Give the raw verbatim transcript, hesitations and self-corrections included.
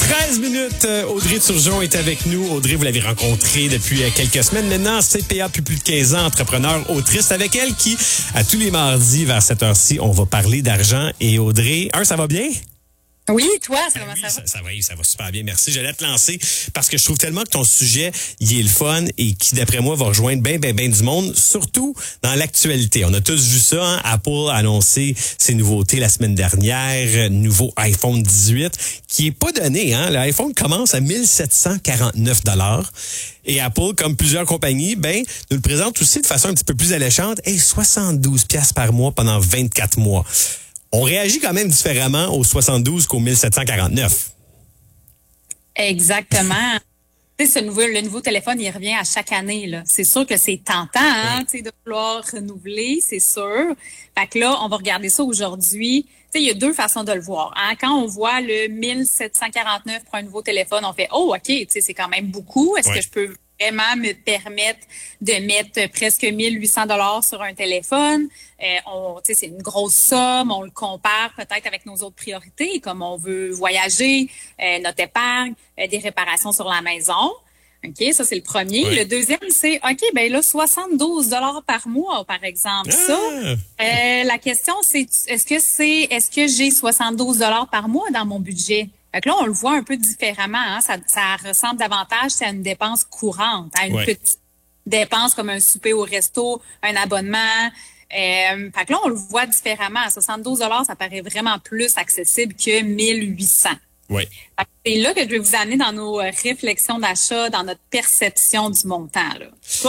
treize minutes, Audrey Turgeon est avec nous. Audrey, vous l'avez rencontrée depuis quelques semaines maintenant, C P A depuis plus de quinze ans, entrepreneur, autrice, avec elle qui, à tous les mardis vers cette heure-ci, on va parler d'argent. Et Audrey, un, ça va bien? Oui, toi, ça, ben va, oui, ça va? Ça, ça va, ça va super bien. Merci. J'allais te lancer parce que je trouve tellement que ton sujet, il est le fun et qui, d'après moi, va rejoindre bien, bien, bien du monde, surtout dans l'actualité. On a tous vu ça, hein? Apple a annoncé ses nouveautés la semaine dernière, nouveau iPhone dix-huit, qui est pas donné, hein? L'iPhone commence à mille sept cent quarante-neuf dollars. Et Apple, comme plusieurs compagnies, ben, nous le présente aussi de façon un petit peu plus alléchante. Hey, soixante-douze piastres par mois pendant vingt-quatre mois. On réagit quand même différemment au soixante-douze qu'au mille sept cent quarante-neuf. Exactement. Tu sais, ce nouveau, le nouveau téléphone, il revient à chaque année, là. C'est sûr que c'est tentant, hein, tu sais, de vouloir renouveler, c'est sûr. Fait que là, on va regarder ça aujourd'hui. Tu sais, il y a deux façons de le voir, hein. Quand on voit le mille sept cent quarante-neuf pour un nouveau téléphone, on fait, oh, OK, tu sais, c'est quand même beaucoup. Est-ce ouais. que je peux vraiment me permettre de mettre presque mille huit cents dollars sur un téléphone? Euh, on, tu sais, c'est une grosse somme. On le compare peut-être avec nos autres priorités, comme on veut voyager, euh, notre épargne, euh, des réparations sur la maison. OK, ça, c'est le premier. Oui. Le deuxième, c'est, OK, ben là, soixante-douze dollars par mois, par exemple. Ah! Ça, euh, la question, c'est, est-ce que c'est, est-ce que j'ai soixante-douze dollars par mois dans mon budget? Fait que là, on le voit un peu différemment, hein. Ça, ça ressemble davantage à une dépense courante, à une ouais. petite dépense comme un souper au resto, un abonnement. Euh, fait que là, on le voit différemment. À soixante-douze dollars, ça paraît vraiment plus accessible que mille huit cents. Oui. C'est là que je vais vous amener dans nos réflexions d'achat, dans notre perception du montant, là.